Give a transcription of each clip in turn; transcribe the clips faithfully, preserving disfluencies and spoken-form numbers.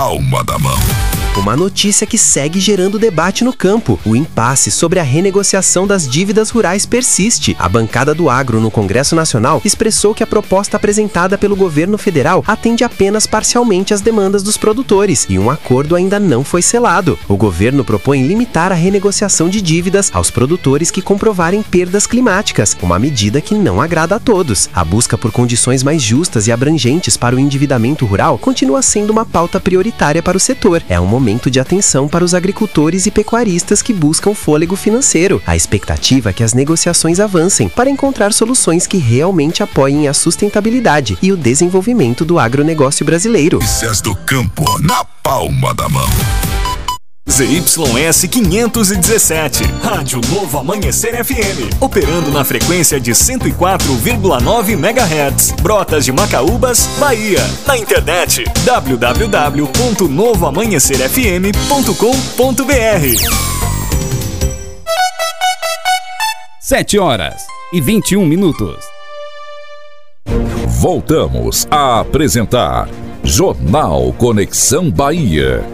palma da mão. Uma notícia que segue gerando debate no campo. O impasse sobre a renegociação das dívidas rurais persiste. A bancada do agro no Congresso Nacional expressou que a proposta apresentada pelo governo federal atende apenas parcialmente às demandas dos produtores e um acordo ainda não foi selado. O governo propõe limitar a renegociação de dívidas aos produtores que comprovarem perdas climáticas, uma medida que não agrada a todos. A busca por condições mais justas e abrangentes para o endividamento rural continua sendo uma pauta prioritária para o setor. É um momento de atenção para os agricultores e pecuaristas que buscam fôlego financeiro. A expectativa é que as negociações avancem para encontrar soluções que realmente apoiem a sustentabilidade e o desenvolvimento do agronegócio brasileiro. Notícias do campo na palma da mão. Z Y S quinhentos e dezessete, Rádio Novo Amanhecer F M, operando na frequência de cento e quatro vírgula nove megahertz, Brotas de Macaúbas, Bahia. Na internet, w w w ponto novo amanhecer f m ponto com ponto b r. sete horas e vinte e um minutos. Voltamos a apresentar Jornal Conexão Bahia.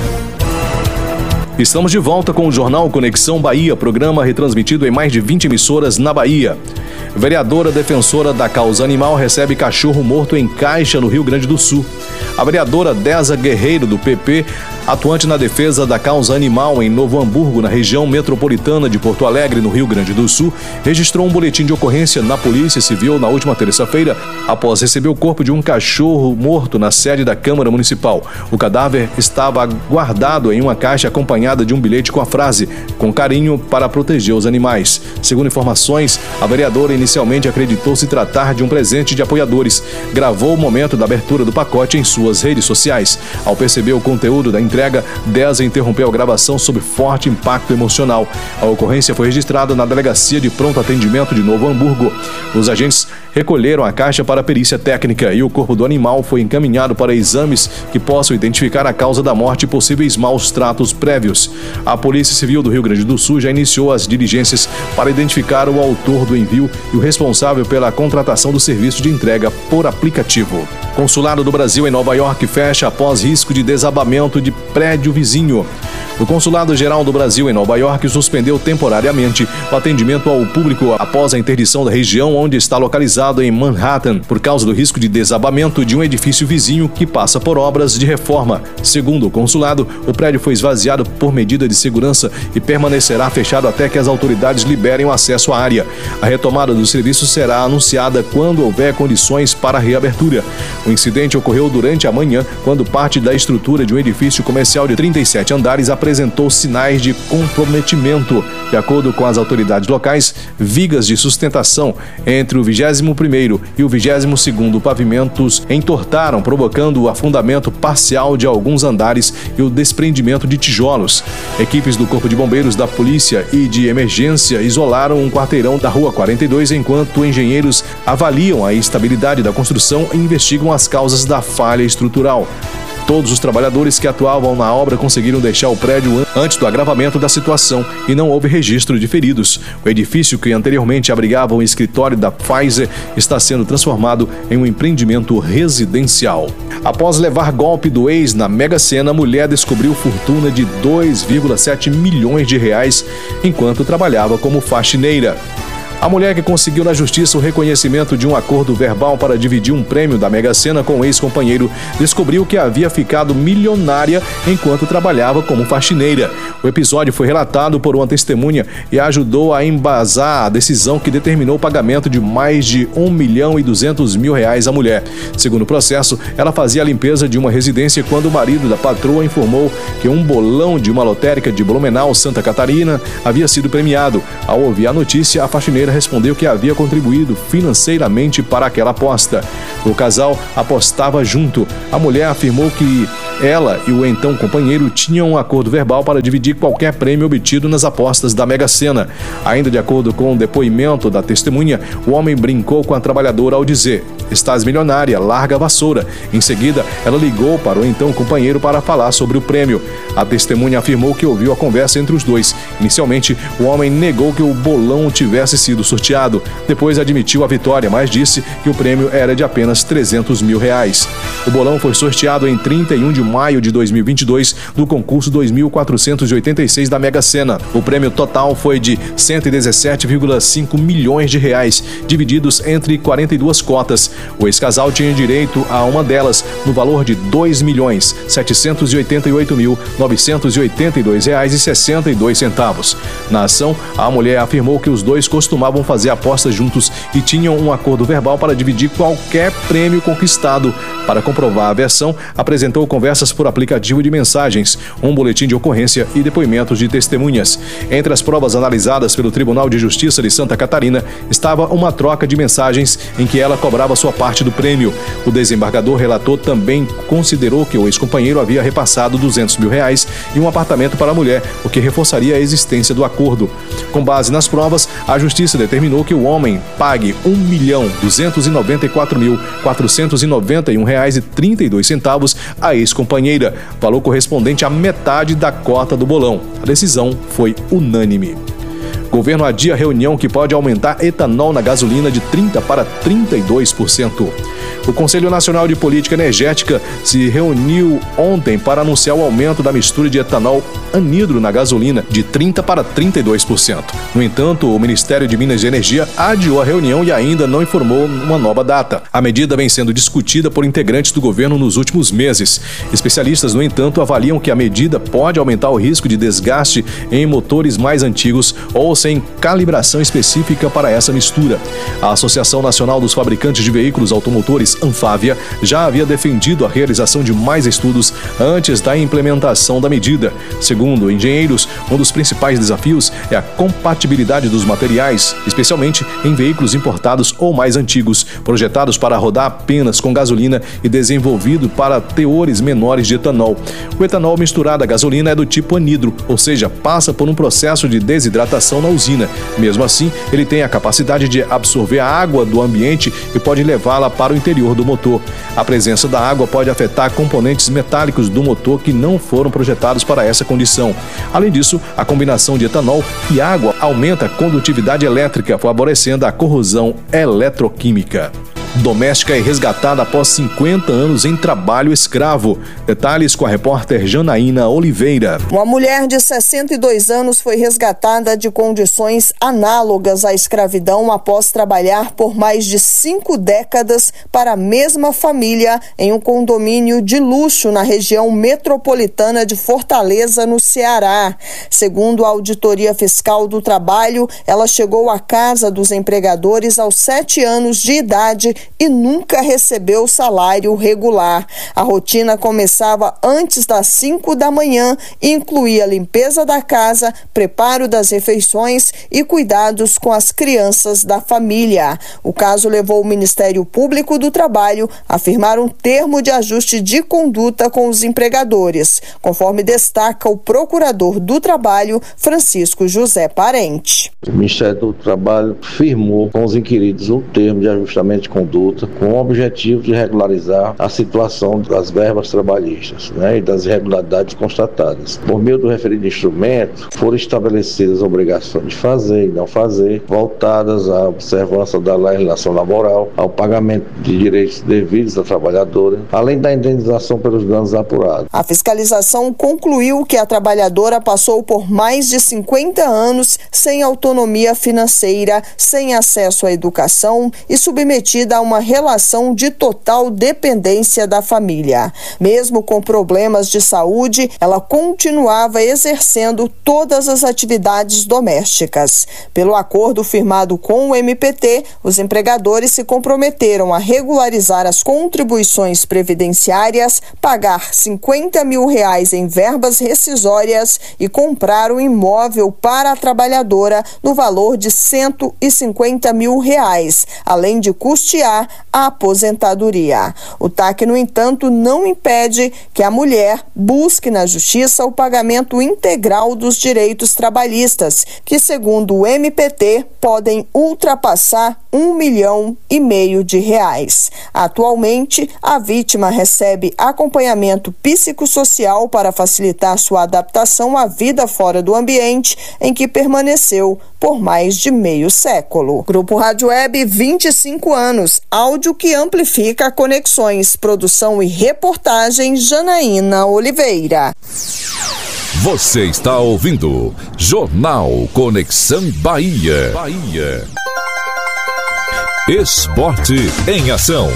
Estamos de volta com o Jornal Conexão Bahia, programa retransmitido em mais de vinte emissoras na Bahia. Vereadora defensora da causa animal recebe cachorro morto em caixa no Rio Grande do Sul. A vereadora Deza Guerreiro, do P P, atuante na defesa da causa animal em Novo Hamburgo, na região metropolitana de Porto Alegre, no Rio Grande do Sul, registrou um boletim de ocorrência na Polícia Civil na última terça-feira, após receber o corpo de um cachorro morto na sede da Câmara Municipal. O cadáver estava guardado em uma caixa acompanhada de um bilhete com a frase: "Com carinho para proteger os animais". Segundo informações, a vereadora inicialmente acreditou se tratar de um presente de apoiadores. Gravou o momento da abertura do pacote em suas redes sociais. Ao perceber o conteúdo da entrega, Deza interrompeu a gravação sob forte impacto emocional. A ocorrência foi registrada na Delegacia de Pronto Atendimento de Novo Hamburgo. Os agentes recolheram a caixa para a perícia técnica e o corpo do animal foi encaminhado para exames que possam identificar a causa da morte e possíveis maus tratos prévios. A Polícia Civil do Rio Grande do Sul já iniciou as diligências para identificar o autor do envio e o responsável pela contratação do serviço de entrega por aplicativo. Consulado do Brasil em Nova York fecha após risco de desabamento de prédio vizinho. O Consulado-Geral do Brasil em Nova York suspendeu temporariamente o atendimento ao público após a interdição da região onde está localizado em Manhattan, por causa do risco de desabamento de um edifício vizinho que passa por obras de reforma. Segundo o consulado, o prédio foi esvaziado por medida de segurança e permanecerá fechado até que as autoridades liberem o acesso à área. A retomada do serviço será anunciada quando houver condições para a reabertura. O incidente ocorreu durante a manhã, quando parte da estrutura de um edifício comercial de trinta e sete andares apresentou sinais de comprometimento. De acordo com as autoridades locais, vigas de sustentação entre o vigésimo primeiro e o vigésimo segundo pavimentos entortaram, provocando o afundamento parcial de alguns andares e o desprendimento de tijolos. Equipes do Corpo de Bombeiros, da Polícia e de Emergência isolaram um quarteirão da Rua quarenta e dois, enquanto engenheiros avaliam a estabilidade da construção e investigam as causas da falha estrutural. Todos os trabalhadores que atuavam na obra conseguiram deixar o prédio antes do agravamento da situação e não houve registro de feridos. O edifício, que anteriormente abrigava um escritório da Pfizer, está sendo transformado em um empreendimento residencial. Após levar golpe do ex na Mega Sena, a mulher descobriu fortuna de dois vírgula sete milhões de reais enquanto trabalhava como faxineira. A mulher, que conseguiu na justiça o reconhecimento de um acordo verbal para dividir um prêmio da Mega Sena com o ex-companheiro, descobriu que havia ficado milionária enquanto trabalhava como faxineira. O episódio foi relatado por uma testemunha e ajudou a embasar a decisão que determinou o pagamento de mais de um milhão e duzentos mil reais à mulher. Segundo o processo, ela fazia a limpeza de uma residência quando o marido da patroa informou que um bolão de uma lotérica de Blumenau, Santa Catarina, havia sido premiado. Ao ouvir a notícia, a faxineira respondeu que havia contribuído financeiramente para aquela aposta. O casal apostava junto. A mulher afirmou que ela e o então companheiro tinham um acordo verbal para dividir qualquer prêmio obtido nas apostas da Mega Sena. Ainda de acordo com o depoimento da testemunha, o homem brincou com a trabalhadora ao dizer: "Estás milionária, larga a vassoura". Em seguida, ela ligou para o então companheiro para falar sobre o prêmio. A testemunha afirmou que ouviu a conversa entre os dois. Inicialmente, o homem negou que o bolão tivesse sido sorteado. Depois admitiu a vitória, mas disse que o prêmio era de apenas trezentos mil reais. O bolão foi sorteado em trinta e um de maio de dois mil e vinte e dois do concurso dois mil quatrocentos e oitenta e seis da Mega Sena. O prêmio total foi de cento e dezessete vírgula cinco milhões de reais, divididos entre quarenta e duas cotas. O ex-casal tinha direito a uma delas, no valor de dois milhões setecentos e oitenta e oito mil novecentos e oitenta e dois reais e sessenta e dois centavos. Na ação, a mulher afirmou que os dois costumavam fazer apostas juntos e tinham um acordo verbal para dividir qualquer prêmio conquistado. Para comprovar a versão, apresentou conversas por aplicativo de mensagens, um boletim de ocorrência e depoimentos de testemunhas. Entre as provas analisadas pelo Tribunal de Justiça de Santa Catarina estava uma troca de mensagens em que ela cobrava sua parte do prêmio. O desembargador relator também considerou que o ex-companheiro havia repassado duzentos mil reais e um apartamento para a mulher, o que reforçaria a existência do acordo. Com base nas provas, a Justiça determinou que o homem pague um milhão duzentos e noventa e quatro mil quatrocentos e noventa e um reais e trinta e dois centavos à ex-companheira, valor correspondente à metade da cota do bolão. A decisão foi unânime. Governo adia reunião que pode aumentar etanol na gasolina de trinta por cento para trinta e dois por cento. O Conselho Nacional de Política Energética se reuniu ontem para anunciar o aumento da mistura de etanol anidro na gasolina de trinta por cento para trinta e dois por cento. No entanto, o Ministério de Minas e Energia adiou a reunião e ainda não informou uma nova data. A medida vem sendo discutida por integrantes do governo nos últimos meses. Especialistas, no entanto, avaliam que a medida pode aumentar o risco de desgaste em motores mais antigos ou sem calibração específica para essa mistura. A Associação Nacional dos Fabricantes de Veículos Automotores, Anfávia, já havia defendido a realização de mais estudos antes da implementação da medida. Segundo engenheiros, um dos principais desafios é a compatibilidade dos materiais, especialmente em veículos importados ou mais antigos, projetados para rodar apenas com gasolina e desenvolvido para teores menores de etanol. O etanol misturado à gasolina é do tipo anidro, ou seja, passa por um processo de desidratação na usina. Mesmo assim, ele tem a capacidade de absorver a água do ambiente e pode levá-la para o interior do motor. A presença da água pode afetar componentes metálicos do motor que não foram projetados para essa condição. Além disso, a combinação de etanol e água aumenta a condutividade elétrica, favorecendo a corrosão eletroquímica. Doméstica é resgatada após cinquenta anos em trabalho escravo. Detalhes com a repórter Janaína Oliveira. Uma mulher de sessenta e dois anos foi resgatada de condições análogas à escravidão após trabalhar por mais de cinco décadas para a mesma família em um condomínio de luxo na região metropolitana de Fortaleza, no Ceará. Segundo a Auditoria Fiscal do Trabalho, ela chegou à casa dos empregadores aos sete anos de idade e nunca recebeu salário regular. A rotina começava antes das cinco da manhã e incluía limpeza da casa, preparo das refeições e cuidados com as crianças da família. O caso levou o Ministério Público do Trabalho a firmar um termo de ajuste de conduta com os empregadores, conforme destaca o procurador do Trabalho, Francisco José Parente. O Ministério do Trabalho firmou com os inquiridos um termo de ajustamento de conduta com o objetivo de regularizar a situação das verbas trabalhistas, né, e das irregularidades constatadas. Por meio do referido instrumento, foram estabelecidas obrigações de fazer e não fazer, voltadas à observância da legislação laboral, ao pagamento de direitos devidos da trabalhadora, além da indenização pelos danos apurados. A fiscalização concluiu que a trabalhadora passou por mais de cinquenta anos sem autonomia financeira, sem acesso à educação e submetida a uma relação de total dependência da família. Mesmo com problemas de saúde, ela continuava exercendo todas as atividades domésticas. Pelo acordo firmado com o M P T, os empregadores se comprometeram a regularizar as contribuições previdenciárias, pagar cinquenta mil reais em verbas rescisórias e comprar um imóvel para a trabalhadora no valor de cento e cinquenta mil reais, além de custear a aposentadoria. O T A C, no entanto, não impede que a mulher busque na Justiça o pagamento integral dos direitos trabalhistas, que, segundo o M P T, podem ultrapassar um milhão e meio de reais. Atualmente, a vítima recebe acompanhamento psicossocial para facilitar sua adaptação à vida fora do ambiente em que permaneceu por mais de meio século. Grupo Rádio Web, vinte e cinco anos. News, áudio que amplifica conexões. Produção e reportagem Janaína Oliveira. Você está ouvindo Jornal Conexão Bahia. Bahia. Esporte em ação.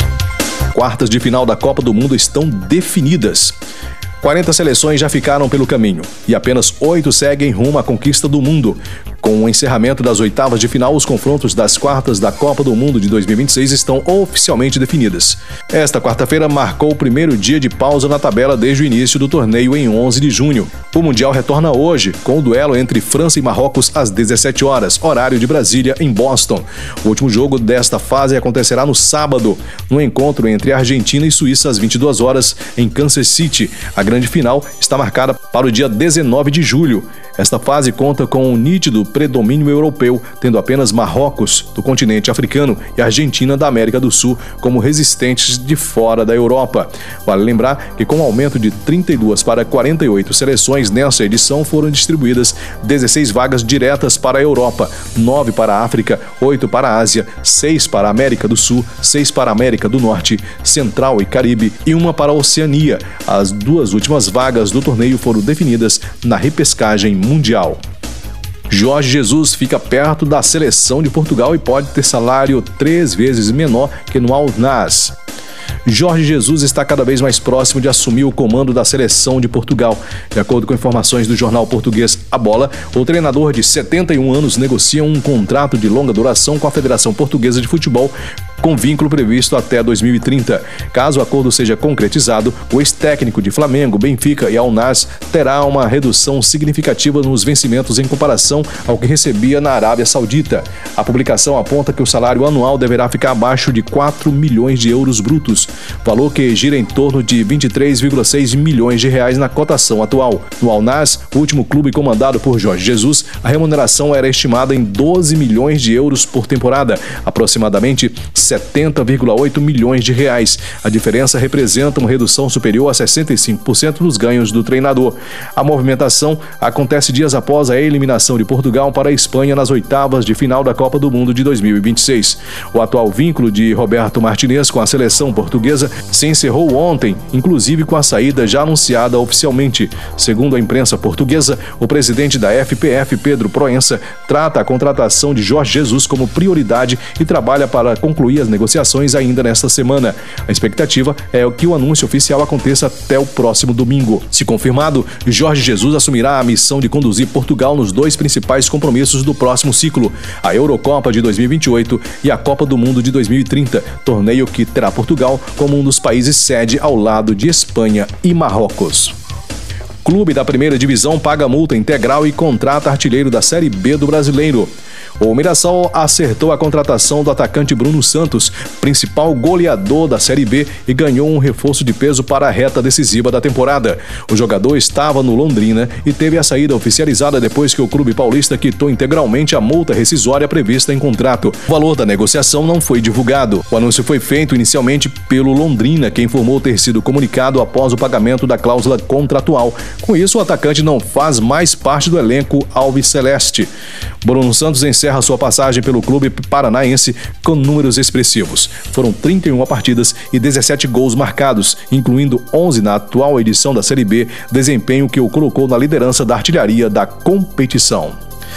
Quartas de final da Copa do Mundo estão definidas. quarenta seleções já ficaram pelo caminho e apenas oito seguem rumo à conquista do mundo. Com o encerramento das oitavas de final, os confrontos das quartas da Copa do Mundo de dois mil e vinte e seis estão oficialmente definidas. Esta quarta-feira marcou o primeiro dia de pausa na tabela desde o início do torneio em onze de junho. O Mundial retorna hoje, com o duelo entre França e Marrocos às dezessete horas, horário de Brasília, em Boston. O último jogo desta fase acontecerá no sábado, no encontro entre Argentina e Suíça às vinte e duas horas, em Kansas City. A grande final está marcada para o dia dezenove de julho. Esta fase conta com um nítido predomínio europeu, tendo apenas Marrocos, do continente africano, e Argentina, da América do Sul, como resistentes de fora da Europa. Vale lembrar que, com o aumento de trinta e duas para quarenta e oito seleções nessa edição, foram distribuídas dezesseis vagas diretas para a Europa, nove para a África, oito para a Ásia, seis para a América do Sul, seis para a América do Norte, Central e Caribe e uma para a Oceania. As duas últimas vagas do torneio foram definidas na repescagem mundial. Jorge Jesus fica perto da seleção de Portugal e pode ter salário três vezes menor que no Al Nassr. Jorge Jesus está cada vez mais próximo de assumir o comando da seleção de Portugal. De acordo com informações do jornal português A Bola, o treinador de setenta e um anos negocia um contrato de longa duração com a Federação Portuguesa de Futebol, com vínculo previsto até dois mil e trinta. Caso o acordo seja concretizado, o ex-técnico de Flamengo, Benfica e Al Nassr terá uma redução significativa nos vencimentos em comparação ao que recebia na Arábia Saudita. A publicação aponta que o salário anual deverá ficar abaixo de quatro milhões de euros brutos, valor que gira em torno de vinte e três vírgula seis milhões de reais na cotação atual. No Al Nassr, o último clube comandado por Jorge Jesus, a remuneração era estimada em doze milhões de euros por temporada, aproximadamente setenta vírgula oito milhões de reais. A diferença representa uma redução superior a sessenta e cinco por cento dos ganhos do treinador. A movimentação acontece dias após a eliminação de Portugal para a Espanha nas oitavas de final da Copa do Mundo de dois mil e vinte e seis. O atual vínculo de Roberto Martinez com a seleção portuguesa se encerrou ontem, inclusive com a saída já anunciada oficialmente. Segundo a imprensa portuguesa, o presidente da F P F, Pedro Proença, trata a contratação de Jorge Jesus como prioridade e trabalha para concluir as negociações ainda nesta semana. A expectativa é que o anúncio oficial aconteça até o próximo domingo. Se confirmado, Jorge Jesus assumirá a missão de conduzir Portugal nos dois principais compromissos do próximo ciclo, a Eurocopa de dois mil e vinte e oito e a Copa do Mundo de dois mil e trinta, torneio que terá Portugal como um dos países sede ao lado de Espanha e Marrocos. Clube da primeira divisão paga multa integral e contrata artilheiro da Série B do Brasileiro. O Mirassol acertou a contratação do atacante Bruno Santos, principal goleador da Série B, e ganhou um reforço de peso para a reta decisiva da temporada. O jogador estava no Londrina e teve a saída oficializada depois que o clube paulista quitou integralmente a multa rescisória prevista em contrato. O valor da negociação não foi divulgado. O anúncio foi feito inicialmente pelo Londrina, que informou ter sido comunicado após o pagamento da cláusula contratual. Com isso, o atacante não faz mais parte do elenco alviceleste. Bruno Santos encerra sua passagem pelo clube paranaense com números expressivos. Foram trinta e uma partidas e dezessete gols marcados, incluindo onze na atual edição da Série B, desempenho que o colocou na liderança da artilharia da competição.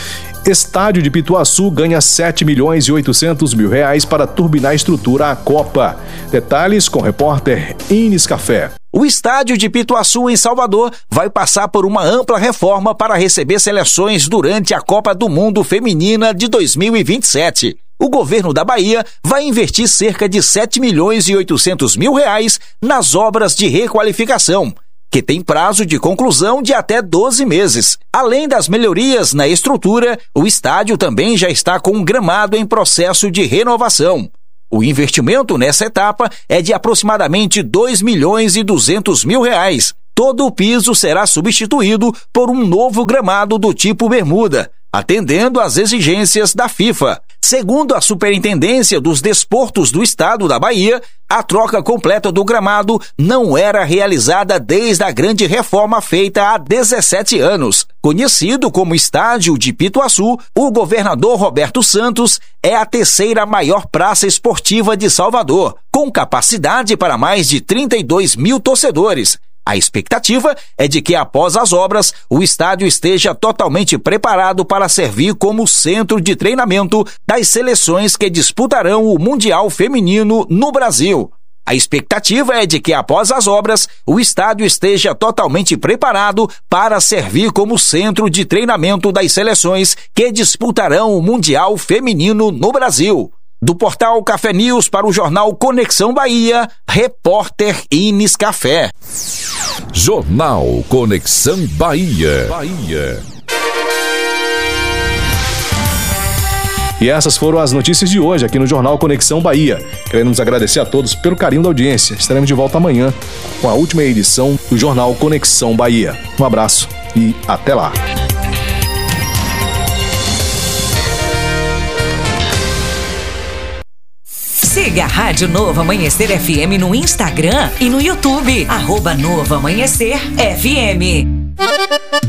Estádio de Pituaçu ganha sete milhões e oitocentos mil reais para turbinar a estrutura à Copa. Detalhes com o repórter Ines Café. O estádio de Pituaçu, em Salvador, vai passar por uma ampla reforma para receber seleções durante a Copa do Mundo Feminina de dois mil e vinte e sete. O governo da Bahia vai investir cerca de sete milhões e oitocentos mil reais nas obras de requalificação, que tem prazo de conclusão de até doze meses. Além das melhorias na estrutura, o estádio também já está com um gramado em processo de renovação. O investimento nessa etapa é de aproximadamente dois milhões e duzentos mil reais. Todo o piso será substituído por um novo gramado do tipo bermuda, atendendo às exigências da FIFA. Segundo a Superintendência dos Desportos do Estado da Bahia, a troca completa do gramado não era realizada desde a grande reforma feita há dezessete anos. Conhecido como Estádio de Pituaçu, o governador Roberto Santos é a terceira maior praça esportiva de Salvador, com capacidade para mais de trinta e dois mil torcedores. A expectativa é de que, após as obras, o estádio esteja totalmente preparado para servir como centro de treinamento das seleções que disputarão o Mundial Feminino no Brasil. A expectativa é de que, após as obras, o estádio esteja totalmente preparado para servir como centro de treinamento das seleções que disputarão o Mundial Feminino no Brasil. Do portal Café News para o jornal Conexão Bahia, repórter Ines Café. Jornal Conexão Bahia. Bahia. E essas foram as notícias de hoje aqui no Jornal Conexão Bahia. Queremos agradecer a todos pelo carinho da audiência. Estaremos de volta amanhã com a última edição do Jornal Conexão Bahia. Um abraço e até lá. Siga a Rádio Novo Amanhecer F M no Instagram e no YouTube. Arroba Novo Amanhecer F M.